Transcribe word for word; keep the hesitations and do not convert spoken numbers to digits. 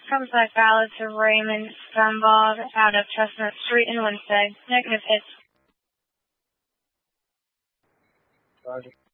Comes back valid to Raymond Gumbald out of Chestnut Street in Winsted. Negative hits. Roger.